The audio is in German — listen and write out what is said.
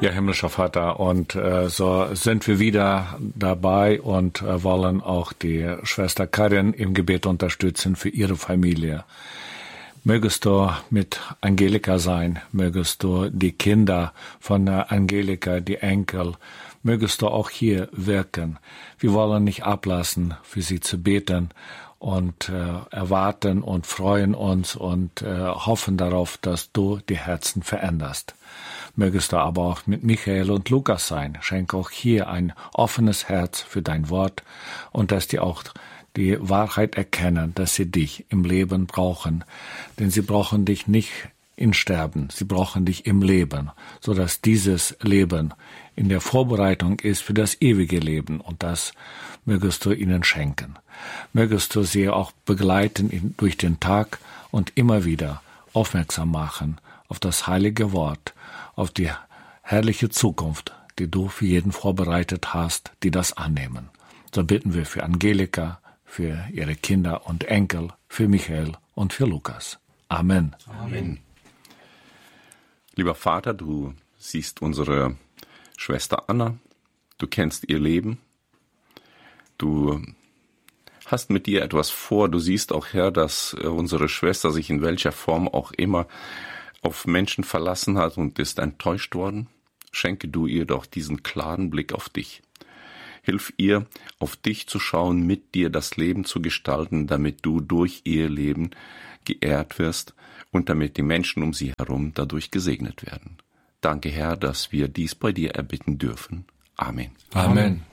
Ja, himmlischer Vater, und so sind wir wieder dabei und wollen auch die Schwester Karin im Gebet unterstützen für ihre Familie. Mögest du mit Angelika sein, mögest du die Kinder von Angelika, die Enkel, mögest du auch hier wirken. Wir wollen nicht ablassen, für sie zu beten und erwarten und freuen uns und hoffen darauf, dass du die Herzen veränderst. Mögest du aber auch mit Michael und Lukas sein. Schenke auch hier ein offenes Herz für dein Wort und dass die auch die Wahrheit erkennen, dass sie dich im Leben brauchen. Denn sie brauchen dich nicht im Sterben, sie brauchen dich im Leben, sodass dieses Leben in der Vorbereitung ist für das ewige Leben. Und das mögest du ihnen schenken. Mögest du sie auch begleiten durch den Tag und immer wieder aufmerksam machen auf das heilige Wort, auf die herrliche Zukunft, die du für jeden vorbereitet hast, die das annehmen. So bitten wir für Angelika, für ihre Kinder und Enkel, für Michael und für Lukas. Amen. Amen. Lieber Vater, du siehst unsere Schwester Anna, du kennst ihr Leben, du hast mit ihr etwas vor, du siehst auch, Herr, dass unsere Schwester sich in welcher Form auch immer auf Menschen verlassen hat und ist enttäuscht worden. Schenke du ihr doch diesen klaren Blick auf dich. Hilf ihr, auf dich zu schauen, mit dir das Leben zu gestalten, damit du durch ihr Leben geehrt wirst und damit die Menschen um sie herum dadurch gesegnet werden. Danke, Herr, dass wir dies bei dir erbitten dürfen. Amen. Amen.